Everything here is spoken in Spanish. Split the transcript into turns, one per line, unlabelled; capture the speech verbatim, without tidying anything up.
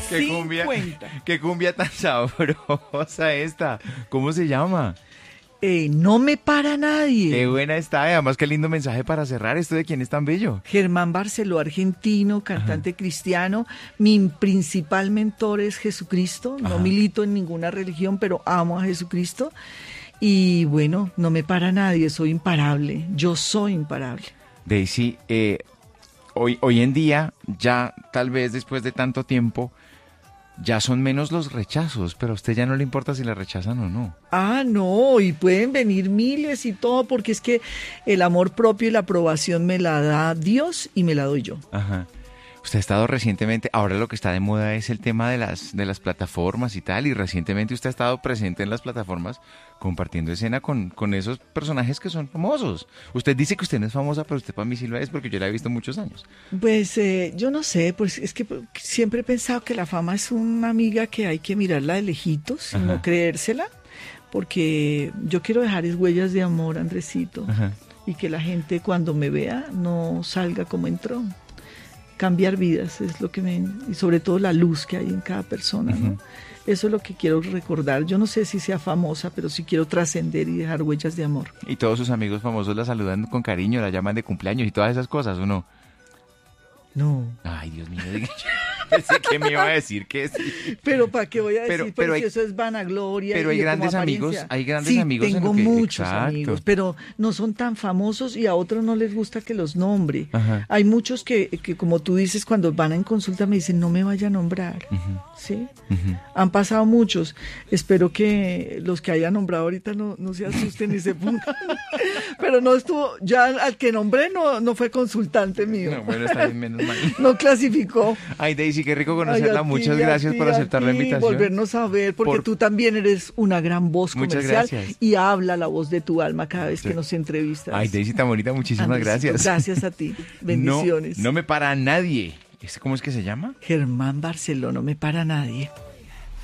qué cumbia,
cincuenta.
qué cumbia tan sabrosa esta. ¿Cómo se llama?
Eh, no me para nadie.
Qué buena está. Además, qué lindo mensaje para cerrar. ¿Esto de quién es tan bello?
Germán Barceló, argentino, cantante Ajá. cristiano. Mi principal mentor es Jesucristo. Ajá. No milito en ninguna religión, pero amo a Jesucristo. Y bueno, no me para nadie, soy imparable. Yo soy imparable.
Daisy, eh, hoy, hoy en día, ya tal vez después de tanto tiempo, ya son menos los rechazos, pero a usted ya no le importa si la rechazan o no.
Ah, no, y pueden venir miles y todo, porque es que el amor propio y la aprobación me la da Dios y me la doy yo.
Ajá. Usted ha estado recientemente, ahora lo que está de moda es el tema de las, de las plataformas y tal, y recientemente usted ha estado presente en las plataformas compartiendo escena con, con esos personajes que son famosos. Usted dice que usted no es famosa, pero usted para mí sí lo es porque yo la he visto muchos años.
Pues eh, yo no sé, pues es que siempre he pensado que la fama es una amiga que hay que mirarla de lejitos y no creérsela, porque yo quiero dejar es huellas de amor, Andresito, Ajá. y que la gente cuando me vea no salga como entró. Cambiar vidas es lo que me... y sobre todo la luz que hay en cada persona, ¿no? Uh-huh. Eso es lo que quiero recordar. Yo no sé si sea famosa, pero sí quiero trascender y dejar huellas de amor.
¿Y todos sus amigos famosos la saludan con cariño, la llaman de cumpleaños y todas esas cosas, o no?
No.
Ay, Dios mío, pensé que me iba a decir que sí.
Pero ¿para qué voy a decir?
Pero, pero
hay,
si
eso es vanagloria.
Pero hay grandes amigos, hay grandes
sí,
amigos.
tengo
en lo que,
muchos
exacto.
amigos, pero no son tan famosos y a otros no les gusta que los nombre.
Ajá.
Hay muchos que, que, como tú dices, cuando van en consulta me dicen, no me vaya a nombrar. Uh-huh. ¿Sí? Uh-huh. Han pasado muchos. Espero que los que haya nombrado ahorita no, no se asusten y se pongan. Pero no estuvo, ya al que nombré no, no fue consultante mío.
No, bueno, está bien, menos mal.
No clasificó.
Ay, Daisy, qué rico conocerla.
Ay,
muchas
ti,
gracias
ti,
por aceptar la invitación.
Volvernos a ver, porque por... tú también eres una gran voz
muchas
comercial.
Gracias.
Y habla la voz de tu alma cada vez sí. que nos entrevistas.
Ay, Daisy, tan bonita, muchísimas
Andresito,
gracias.
Gracias a ti. Bendiciones.
No, no me para nadie. ¿Cómo es que se llama?
Germán Barceló, no me para nadie.